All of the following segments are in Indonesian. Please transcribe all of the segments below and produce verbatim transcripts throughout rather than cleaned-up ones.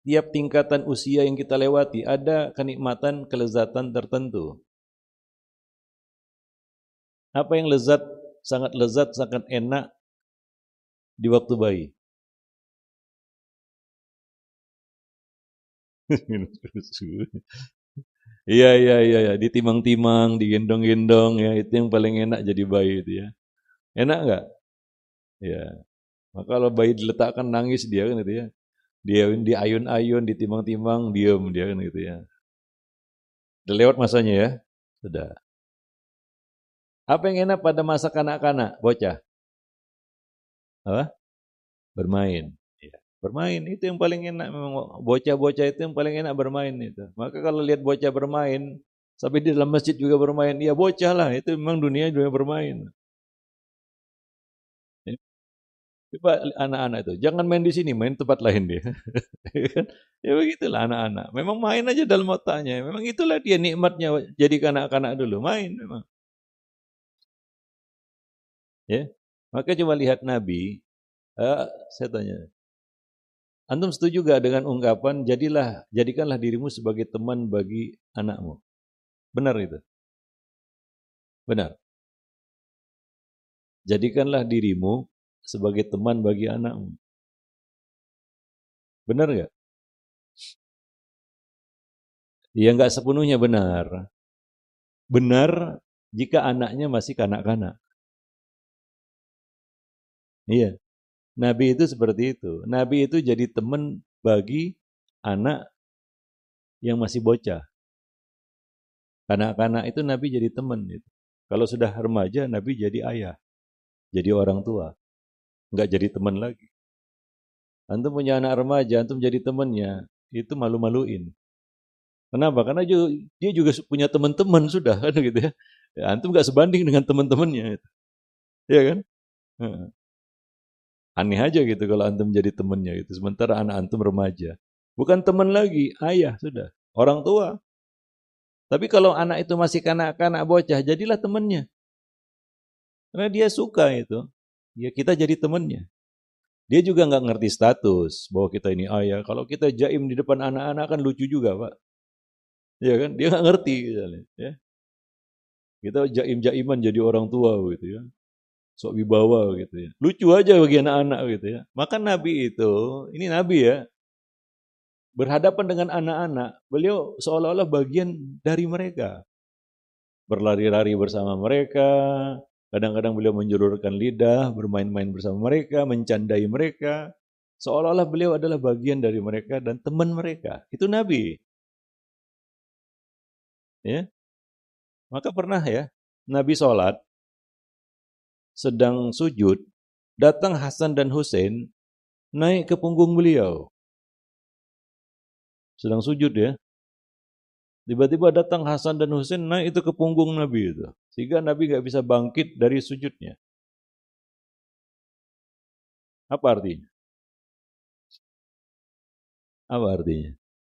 tiap tingkatan usia yang kita lewati ada kenikmatan, kelezatan tertentu. Apa yang lezat, sangat lezat, sangat enak di waktu bayi? Iya, iya, iya, ya. Ditimang-timang, digendong-gendong, ya itu yang paling enak jadi bayi itu ya. Enak nggak? Ya. Maka kalau bayi diletakkan nangis dia kan itu ya. Dia diayun-ayun, ditimang-timang, diam dia kan gitu ya. Udah lewat masanya ya? Sudah. Apa yang enak pada masa kanak-kanak, bocah? Apa? Bermain. Ya. Bermain itu yang paling enak memang, bocah-bocah itu yang paling enak bermain itu. Maka kalau lihat bocah bermain, sampai di dalam masjid juga bermain, ya bocah lah, itu memang dunia dunia bermain. Coba anak-anak itu, jangan main di sini, main tempat lain dia. Ya begitulah anak-anak. Memang main aja dalam otaknya. Memang itulah dia nikmatnya jadi kanak-kanak dulu, main memang. Ya, maka coba lihat Nabi. Eh, saya tanya, antum setuju gak dengan ungkapan jadilah jadikanlah dirimu sebagai teman bagi anakmu? Benar itu? Benar. Jadikanlah dirimu sebagai teman bagi anakmu. Benar gak? Ya nggak sepenuhnya benar. Benar jika anaknya masih kanak-kanak. Iya. Nabi itu seperti itu. Nabi itu jadi teman bagi anak yang masih bocah. Kanak-kanak itu Nabi jadi teman. Gitu. Kalau sudah remaja, Nabi jadi ayah. Jadi orang tua. Nggak jadi teman lagi. Antum punya anak remaja, antum jadi temannya, itu malu-maluin. Kenapa? Karena dia juga punya teman-teman sudah kan gitu ya. Ya antum nggak sebanding dengan teman-temannya. Iya kan? Aneh aja gitu kalau antum jadi temannya gitu. Sementara anak antum remaja. Bukan teman lagi, ayah sudah. Orang tua. Tapi kalau anak itu masih kanak-kanak bocah, jadilah temannya. Karena dia suka itu. Ya kita jadi temannya. Dia juga nggak ngerti status bahwa kita ini ayah. Kalau kita jaim di depan anak-anak kan lucu juga, Pak. Ya kan? Dia nggak ngerti misalnya, ya. Kita jaim-jaiman jadi orang tua gitu ya. Sok wibawa gitu ya. Lucu aja bagi anak-anak gitu ya. Maka Nabi itu, ini Nabi ya, berhadapan dengan anak-anak, beliau seolah-olah bagian dari mereka. Berlari-lari bersama mereka, kadang-kadang beliau menjulurkan lidah, bermain-main bersama mereka, mencandai mereka. Seolah-olah beliau adalah bagian dari mereka dan teman mereka. Itu Nabi. Ya. Maka pernah ya, Nabi sholat, sedang sujud, datang Hasan dan Hussein, naik ke punggung beliau. Sedang sujud ya. Tiba-tiba datang Hasan dan Hussein naik itu ke punggung Nabi itu. Sehingga Nabi gak bisa bangkit dari sujudnya. Apa artinya? Apa artinya?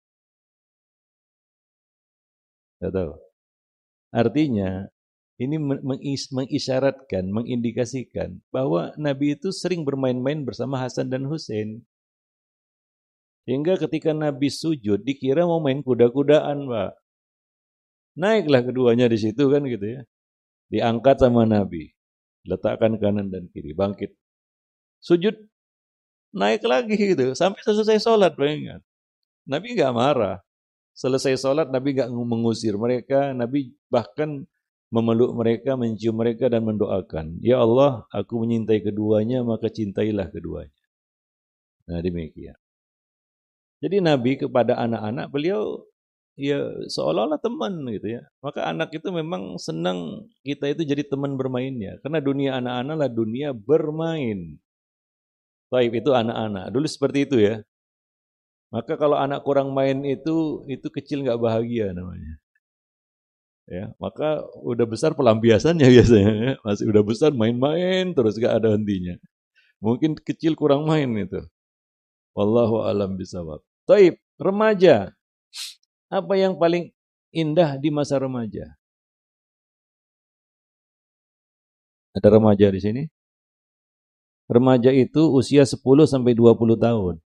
Gak tahu. Artinya, ini mengisyaratkan, mengindikasikan bahwa Nabi itu sering bermain-main bersama Hasan dan Hussein. Hingga ketika Nabi sujud, dikira mau main kuda-kudaan, Pak. Naiklah keduanya di situ kan gitu ya. Diangkat sama Nabi. Letakkan kanan dan kiri, bangkit. Sujud, naik lagi gitu. Sampai selesai sholat, bayangkan. Nabi nggak marah. Selesai sholat, Nabi nggak mengusir mereka. Nabi bahkan memeluk mereka, mencium mereka dan mendoakan. Ya Allah, aku menyintai keduanya, maka cintailah keduanya. Nah demikian. Jadi Nabi kepada anak-anak, beliau ya seolah-olah teman gitu ya. Maka anak itu memang senang kita itu jadi teman bermainnya. Karena dunia anak-anak lah dunia bermain. Baik, itu anak-anak. Dulu seperti itu ya. Maka kalau anak kurang main itu, itu kecil nggak bahagia namanya. Ya, maka udah besar pelampiasannya biasanya. Ya. Masih udah besar main-main terus nggak ada hentinya. Mungkin kecil kurang main itu. Wallahu alam bisawab. Taib, remaja. Apa yang paling indah di masa remaja? Ada remaja di sini? Remaja itu usia sepuluh sampai dua puluh tahun.